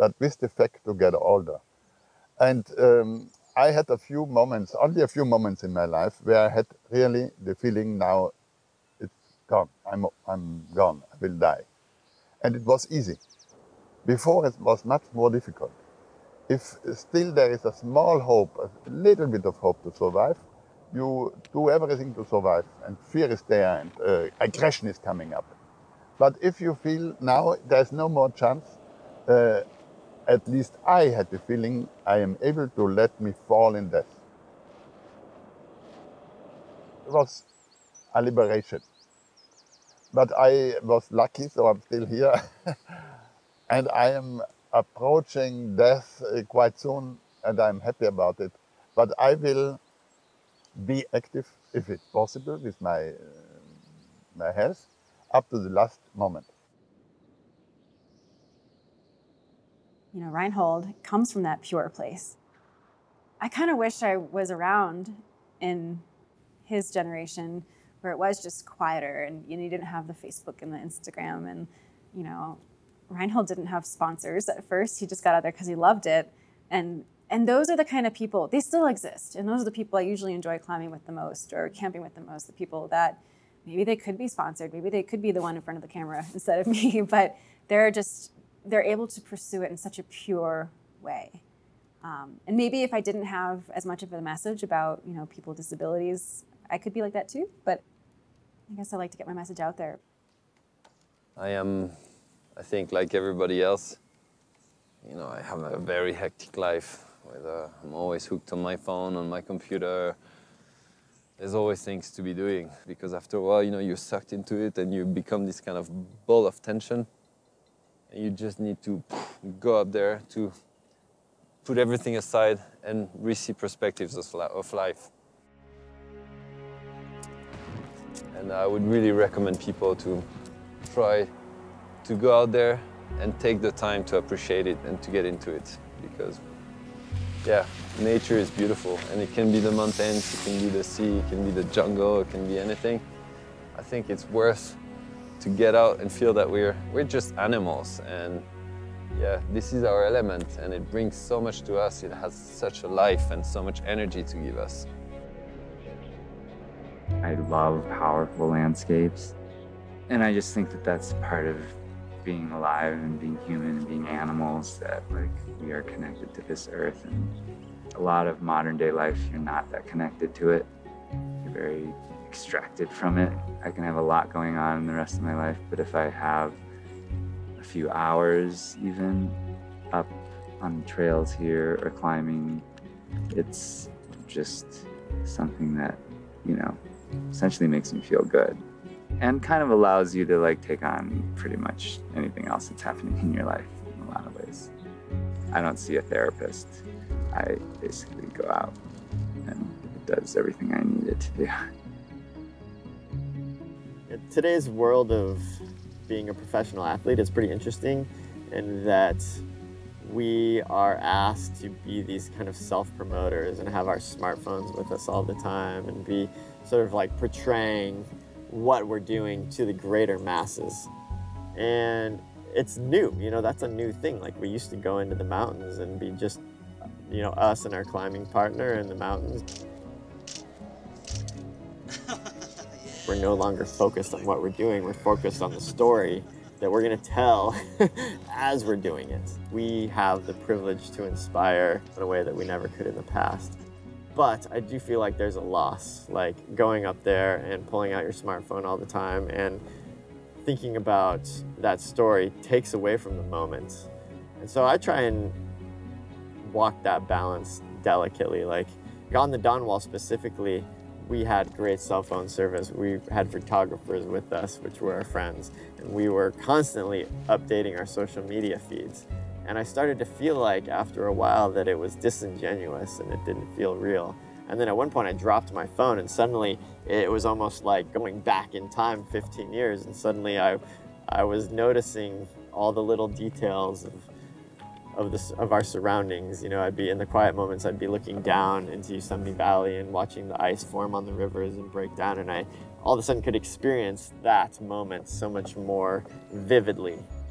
but with the fact to get older. And I had a few moments, only a few moments in my life where I had really the feeling now it's gone. I'm gone. I will die. And it was easy. Before it was much more difficult. If still there is a small hope, a little bit of hope to survive, you do everything to survive, and fear is there, and aggression is coming up. But if you feel now there's no more chance, uh, at least I had the feeling I am able to let me fall in death. It was a liberation. But I was lucky, so I'm still here. And I am approaching death quite soon, and I'm happy about it. But I will be active, if it's possible, with my health, up to the last moment. You know, Reinhold comes from that pure place. I kind of wish I was around in his generation where it was just quieter and you didn't have the Facebook and the Instagram. And, you know, Reinhold didn't have sponsors at first. He just got out there because he loved it. And those are the kind of people, they still exist. And those are the people I usually enjoy climbing with the most or camping with the most, the people that maybe they could be sponsored, maybe they could be the one in front of the camera instead of me, but they're able to pursue it in such a pure way. And maybe if I didn't have as much of a message about, you know, people with disabilities, I could be like that too. But I guess I like to get my message out there. I am, I think, like everybody else, you know, I have a very hectic life. I'm always hooked on my phone, on my computer. There's always things to be doing because after a while, you know, you're sucked into it and you become this kind of ball of tension. And you just need to go up there to put everything aside and receive perspectives of life. And I would really recommend people to try to go out there and take the time to appreciate it and to get into it because, yeah, nature is beautiful and it can be the mountains, it can be the sea, it can be the jungle, it can be anything. I think it's worth to get out and feel that we're just animals and yeah, this is our element and it brings so much to us. It has such a life and so much energy to give us. I love powerful landscapes and I just think that that's part of being alive and being human and being animals, that like we are connected to this earth, and a lot of modern day life you're not that connected to it. You're very extracted from it. I can have a lot going on in the rest of my life, but if I have a few hours even up on trails here or climbing, it's just something that, you know, essentially makes me feel good and kind of allows you to like take on pretty much anything else that's happening in your life in a lot of ways. I don't see a therapist. I basically go out and it does everything I need it to do. In today's world of being a professional athlete is pretty interesting in that we are asked to be these kind of self-promoters and have our smartphones with us all the time and be sort of like portraying what we're doing to the greater masses. And it's new, you know, that's a new thing. Like we used to go into the mountains and be just, you know, us and our climbing partner in the mountains. We're no longer focused on what we're doing, we're focused on the story that we're gonna tell as we're doing it. We have the privilege to inspire in a way that we never could in the past. But I do feel like there's a loss, like going up there and pulling out your smartphone all the time and thinking about that story takes away from the moment. And so I try and walk that balance delicately. Like on the Dawn Wall specifically, we had great cell phone service. We had photographers with us, which were our friends, and we were constantly updating our social media feeds. And I started to feel like after a while that it was disingenuous and it didn't feel real. And then at one point I dropped my phone and suddenly it was almost like going back in time 15 years. And suddenly I was noticing all the little details of our surroundings. You know, I'd be in the quiet moments, I'd be looking down into Yosemite Valley and watching the ice form on the rivers and break down. And I all of a sudden could experience that moment so much more vividly.